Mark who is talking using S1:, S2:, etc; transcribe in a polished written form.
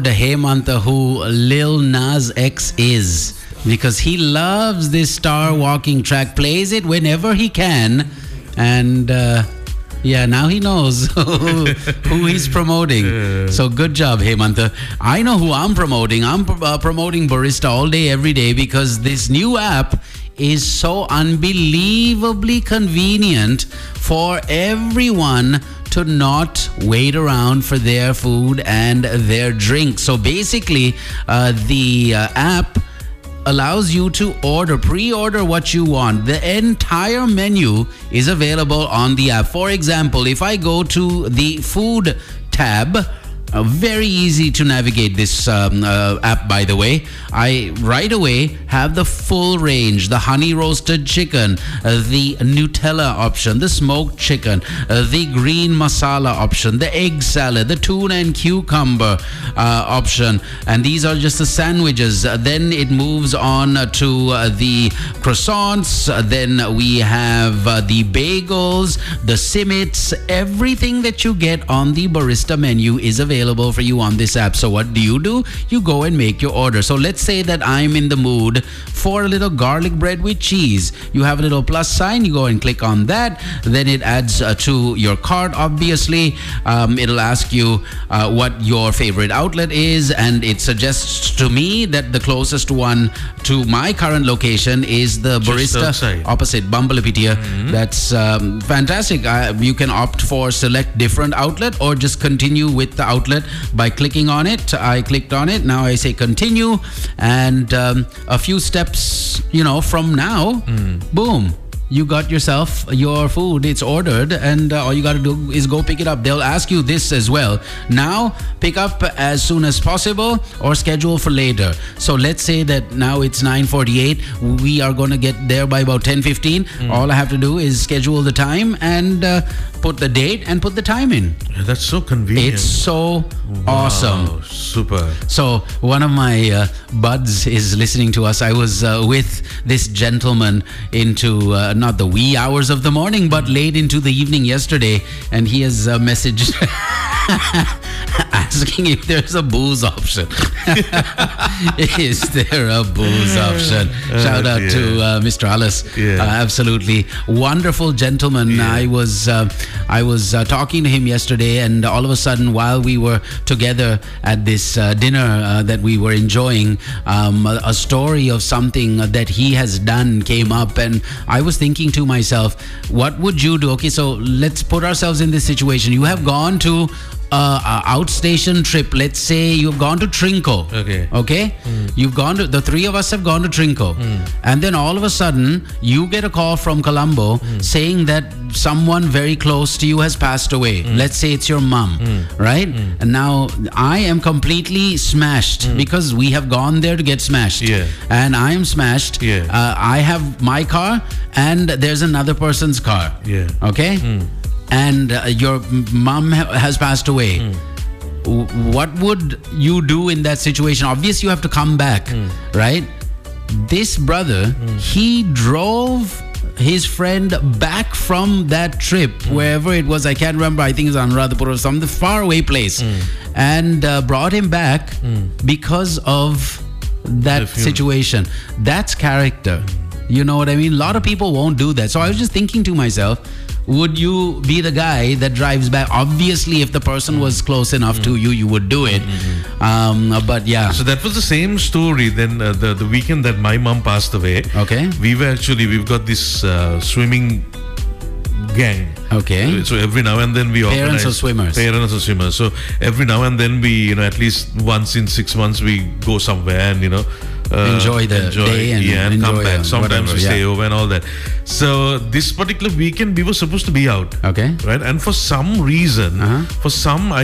S1: Hemanta who Lil Nas X is, because he loves this star walking track, plays it whenever he can, and yeah, now he knows who he's promoting. So good job, Hemanta. I know who I'm promoting. I'm promoting Barista all day, every day, because this new app is so unbelievably convenient for everyone to not wait around for their food and their drink. So basically, the app allows you to pre-order what you want. The entire menu is available on the app. For example, if I go to the food tab, very easy to navigate this app, by the way. I right away have the full range, the honey roasted chicken, the Nutella option, the smoked chicken, the green masala option, the egg salad, the tuna and cucumber option, and these are just the sandwiches. Then it moves on to the croissants, then we have the bagels, the simits. Everything that you get on the Barista menu is available for you on this app. So what do? You go and make your order. So let's say that I'm in the mood for a little garlic bread with cheese. You have a little plus sign, you go and click on that, then it adds to your cart. Obviously, it'll ask you what your favorite outlet is, and it suggests to me that the closest one to my current location is the Barista opposite Bambalapitiya. That's fantastic. You can opt for select different outlet or just continue with the outlet by clicking on it. I clicked on it. Now I say continue, and a few steps, from now, boom, you got yourself your food. It's ordered, and all you got to do is go pick it up. They'll ask you this as well. Now, pick up as soon as possible or schedule for later. So let's say that now it's 9:48. We are going to get there by about 10:15. All I have to do is schedule the time and put the date and put the time in.
S2: Yeah, that's so convenient.
S1: It's so awesome.
S2: Super.
S1: So one of my buds is listening to us. I was with this gentleman into not the wee hours of the morning, but late into the evening yesterday, and he has messaged asking if there's a booze option. Is there a booze option? Shout out to Mr. Alice. Absolutely wonderful gentleman. I was talking to him yesterday, and all of a sudden, while we were together at this dinner that we were enjoying, a story of something that he has done came up, and I was thinking to myself, what would you do? Okay, so let's put ourselves in this situation. You have gone to outstation trip. Let's say you've gone to Trinco. Okay. You've gone to, the three of us have gone to Trinco, and then all of a sudden you get a call from Colombo saying that someone very close to you has passed away. Let's say it's your mom, right? And now I am completely smashed because we have gone there to get smashed, and I am smashed. I have my car and there's another person's car. Okay. And your mom has passed away. What would you do in that situation? Obviously, you have to come back, right? This brother, he drove his friend back from that trip, wherever it was. I can't remember. I think it was Anuradhapur or some far away place, and brought him back because of that situation. That's character. You know what I mean? A lot of people won't do that. So I was just thinking to myself, would you be the guy that drives back? Obviously, if the person was close enough to you, you would do it. But yeah.
S2: So that was the same story. Then the weekend that my mom passed away.
S1: Okay.
S2: We've got this swimming gang.
S1: Okay.
S2: So every now and then we organize.
S1: Parents of swimmers.
S2: Parents of swimmers. So every now and then we, at least once in 6 months we go somewhere and,
S1: enjoy the day and
S2: come back. Sometimes
S1: whatever,
S2: we stay over and all that. So this particular weekend we were supposed to be out.
S1: Okay.
S2: Right? And for some reason,